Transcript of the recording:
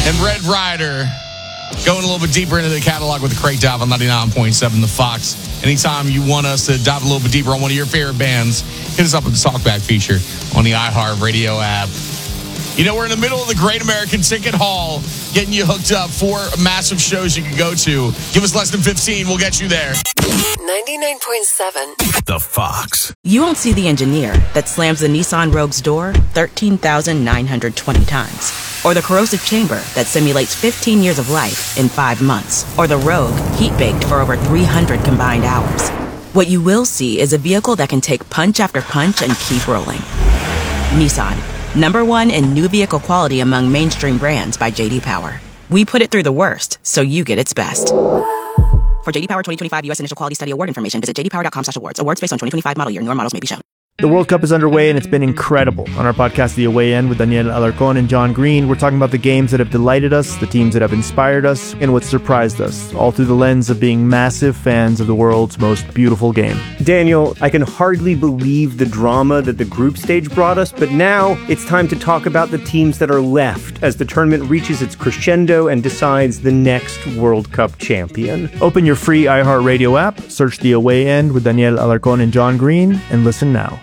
And Red Rider going a little bit deeper into the catalog with the Crate Dive on 99.7 The Fox. Anytime you want us to dive a little bit deeper on one of your favorite bands, hit us up with the Talkback feature on the iHeartRadio app. You know, we're in the middle of the Great American Ticket Hall, getting you hooked up for massive shows you can go to. Give us less than 15, we'll get you there. 99.7 The Fox. You won't see the engineer that slams the Nissan Rogue's door 13,920 times. Or the corrosive chamber that simulates 15 years of life in 5 months. Or the Rogue heat-baked for over 300 combined hours. What you will see is a vehicle that can take punch after punch and keep rolling. Nissan. #1 in new vehicle quality among mainstream brands by J.D. Power. We put it through the worst, so you get its best. For J.D. Power 2025 U.S. Initial Quality Study Award information, visit jdpower.com/awards. Awards based on 2025 model year. Newer models may be shown. The World Cup is underway, and it's been incredible. On our podcast, The Away End, with Daniel Alarcón and John Green, we're talking about the games that have delighted us, the teams that have inspired us, and what surprised us, all through the lens of being massive fans of the world's most beautiful game. Daniel, I can hardly believe the drama that the group stage brought us, but now it's time to talk about the teams that are left as the tournament reaches its crescendo and decides the next World Cup champion. Open your free iHeartRadio app, search The Away End with Daniel Alarcón and John Green, and listen now.